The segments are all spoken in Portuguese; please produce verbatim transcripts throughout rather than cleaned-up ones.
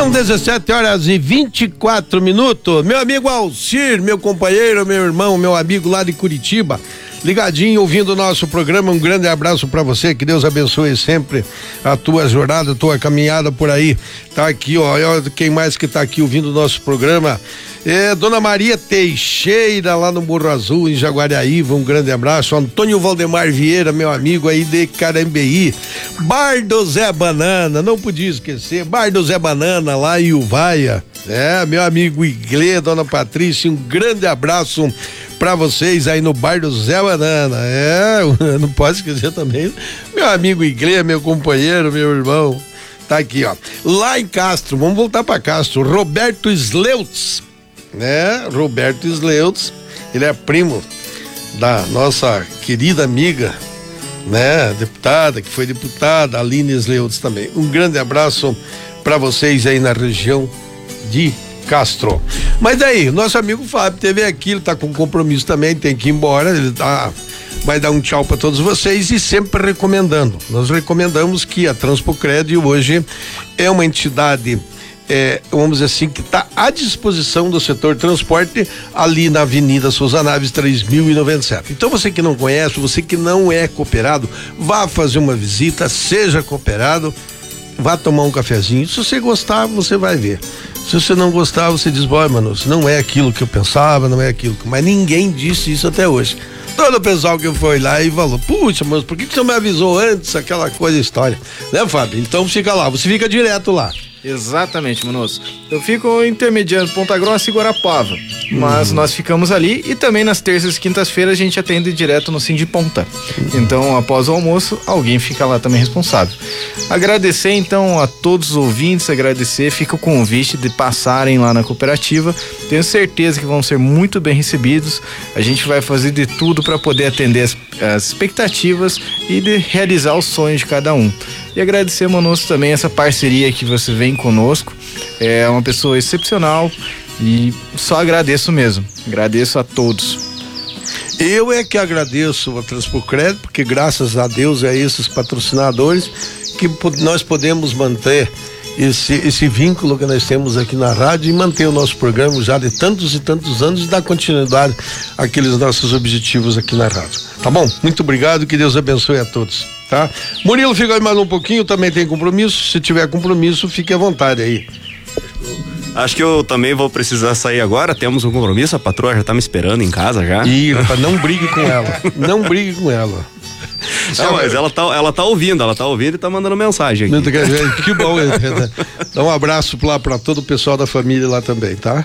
São dezessete horas e vinte e quatro minutos. Meu amigo Alcir, meu companheiro, meu irmão, meu amigo lá de Curitiba, ligadinho, ouvindo o nosso programa. Um grande abraço pra você, que Deus abençoe sempre a tua jornada, a tua caminhada por aí. Tá aqui, ó, quem mais que tá aqui ouvindo o nosso programa? É Dona Maria Teixeira, lá no Morro Azul, em Jaguariaíva, um grande abraço. Antônio Valdemar Vieira, meu amigo aí de Carambeí. Bar do Zé Banana, não podia esquecer, Bar do Zé Banana, lá em Uvaia. É, meu amigo Iglê, Dona Patrícia, um grande abraço pra vocês aí no Bar do Zé Banana. É, não posso esquecer também meu amigo Iglê, meu companheiro, meu irmão. Tá aqui, ó. Lá em Castro, vamos voltar pra Castro, Roberto Sleutz, né? Roberto Sleutz, ele é primo da nossa querida amiga, né? Deputada, que foi deputada, Aline Sleutz também. Um grande abraço pra vocês aí na região de Castro. Mas daí, nosso amigo Fábio teve aqui, ele tá com compromisso também, tem que ir embora, ele tá, vai dar um tchau para todos vocês e sempre recomendando. Nós recomendamos que a Transpocred hoje é uma entidade, é, vamos dizer assim, que está à disposição do setor transporte ali na Avenida Souza Naves três mil e noventa e sete. Então você que não conhece, você que não é cooperado, vá fazer uma visita, seja cooperado, vá tomar um cafezinho. Se você gostar, você vai ver. Se você não gostar, você diz, boy, mano, não é aquilo que eu pensava, não é aquilo que... Mas ninguém disse isso até hoje. Todo o pessoal que foi lá e falou, puxa, mas por que que você me avisou antes, aquela coisa, história, né, Fábio? Então fica lá, você fica direto lá. Exatamente, Manosso. Eu fico intermediando Ponta Grossa e Guarapava, mas uhum. nós ficamos ali e também nas terças e quintas-feiras a gente atende direto no Sim de Ponta. Uhum. Então, após o almoço, alguém fica lá também responsável. Agradecer então a todos os ouvintes, agradecer, fica o convite de passarem lá na cooperativa. Tenho certeza que vão ser muito bem recebidos. A gente vai fazer de tudo para poder atender as, as expectativas e de realizar os sonhos de cada um. E agradecer, Manosso, também essa parceria que você vem conosco. É uma pessoa excepcional e só agradeço mesmo. Agradeço a todos. Eu é que agradeço a Transpocred, porque graças a Deus é esses patrocinadores que nós podemos manter esse, esse vínculo que nós temos aqui na rádio e manter o nosso programa já de tantos e tantos anos e dar continuidade àqueles nossos objetivos aqui na rádio. Tá bom? Muito obrigado, que Deus abençoe a todos. Tá? Murilo, fica aí mais um pouquinho, também tem compromisso. Se tiver compromisso, fique à vontade aí. Acho que eu também vou precisar sair agora, temos um compromisso, a patroa já tá me esperando em casa já. Ih, rapaz, não brigue com ela, não brigue com ela. Não, mas ela tá, ela tá ouvindo, ela tá ouvindo e tá mandando mensagem aqui. Que bom, dá um abraço lá pra todo o pessoal da família lá também, tá?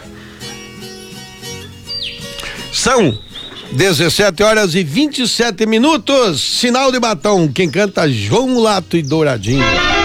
São dezessete horas e vinte e sete minutos, sinal de batom, quem canta João Mulato e Douradinho.